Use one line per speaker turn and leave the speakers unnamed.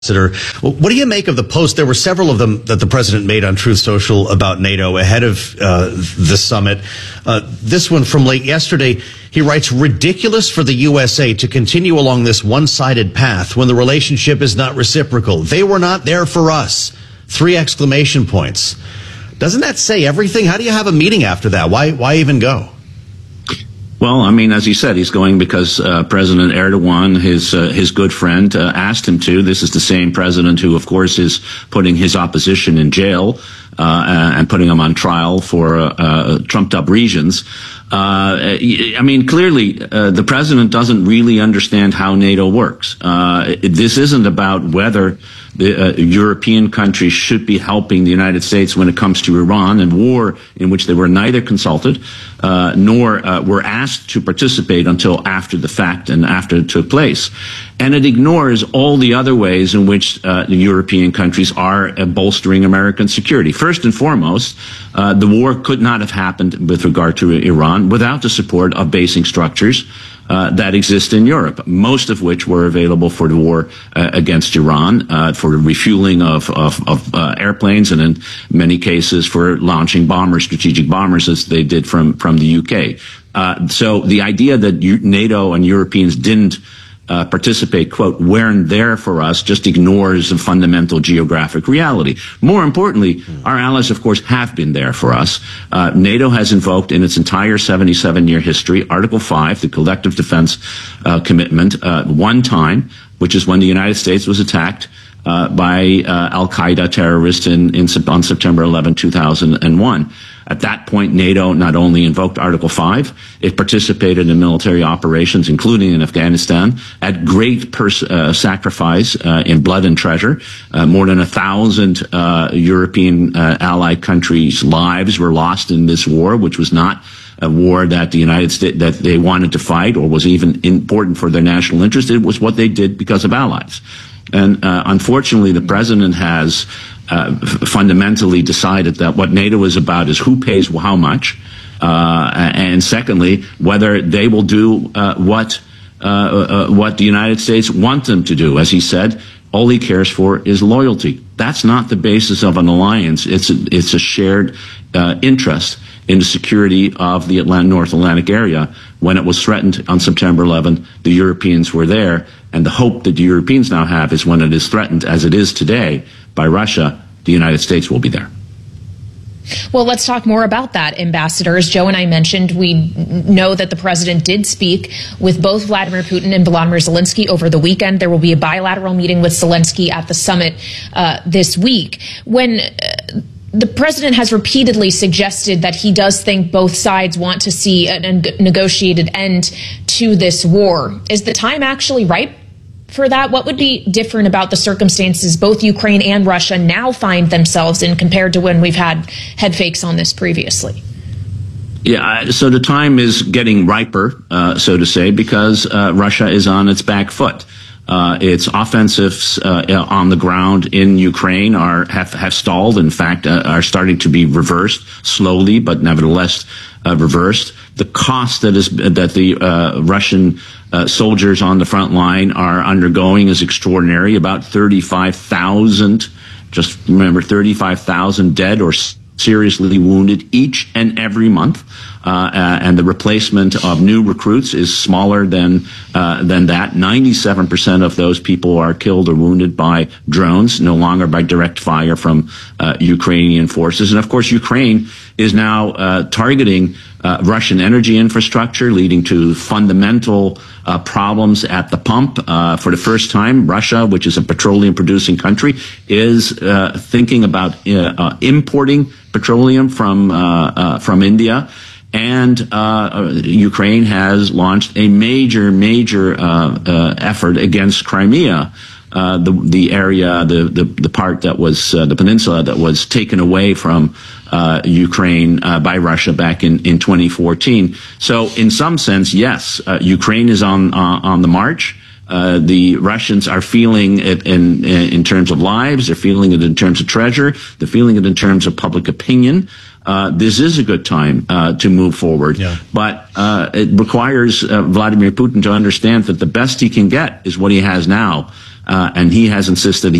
What do you make of the post? There were several of them that the president made on Truth Social about NATO ahead of the summit. This one from late yesterday, he writes, ridiculous for the USA to continue along this one-sided path when the relationship is not reciprocal. They were not there for us. 3 exclamation points. Doesn't that say everything? How do you have a meeting after that? Why even go?
Well, I mean, as he said, he's going because President Erdogan, his good friend, asked him to. This is the same president who, of course, is putting his opposition in jail and putting them on trial for trumped-up reasons. I mean, clearly, the president doesn't really understand how NATO works. This isn't about whether the European countries should be helping the United States when it comes to Iran and war in which they were neither consulted nor were asked to participate until after the fact and after it took place. And it ignores all the other ways in which the European countries are bolstering American security. First and foremost, the war could not have happened with regard to Iran without the support of basing structures that exist in Europe, most of which were available for the war against Iran, for refueling of airplanes, and in many cases for launching bombers, strategic bombers, as they did from the UK. So the idea that NATO and Europeans didn't participate, quote, weren't there for us, just ignores a fundamental geographic reality. More importantly, our allies, of course, have been there for us. NATO has invoked in its entire 77-year history Article 5, the collective defense commitment, one time, which is when the United States was attacked by al-Qaeda terrorists on September 11, 2001. At that point, NATO not only invoked Article 5, it participated in military operations, including in Afghanistan, at great sacrifice in blood and treasure. More than 1,000 European allied countries' lives were lost in this war, which was not a war that the United States, that they wanted to fight or was even important for their national interest. It was what they did because of allies. And unfortunately, the president has fundamentally decided that what NATO is about is who pays how much, and secondly, whether they will do what the United States want them to do. As he said, all he cares for is loyalty. That's not the basis of an alliance. It's a shared interest in the security of the North Atlantic area. When it was threatened on September 11, the Europeans were there, and the hope that the Europeans now have is when it is threatened, as it is today, by Russia, the United States will be there.
Well, let's talk more about that, Ambassador. As Joe and I mentioned, we know that the president did speak with both Vladimir Putin and Volodymyr Zelensky over the weekend. There will be a bilateral meeting with Zelensky at the summit this week. When the president has repeatedly suggested that he does think both sides want to see a negotiated end to this war, is the time actually ripe for that? What would be different about the circumstances both Ukraine and Russia now find themselves in compared to when we've had head fakes on this previously?
Yeah, so the time is getting riper, so to say, because Russia is on its back foot. Its offensives on the ground in Ukraine have stalled. In fact, are starting to be reversed slowly, but nevertheless reversed. The cost that the Russian soldiers on the front line are undergoing is extraordinary. About 35,000, just remember, 35,000 dead or seriously wounded each and every month. And the replacement of new recruits is smaller than that. 97% of those people are killed or wounded by drones, no longer by direct fire from Ukrainian forces. And of course, Ukraine is now targeting Russian energy infrastructure, leading to fundamental problems at the pump. For the first time, Russia, which is a petroleum-producing country, is thinking about importing petroleum from India. And Ukraine has launched a major effort against Crimea, the area, the part that was the peninsula that was taken away from Ukraine by Russia back in 2014. So, in some sense, yes, Ukraine is on the march. The Russians are feeling it in terms of lives. They're feeling it in terms of treasure. They're feeling it in terms of public opinion. This is a good time to move forward. Yeah. But it requires Vladimir Putin to understand that the best he can get is what he has now. and he has insisted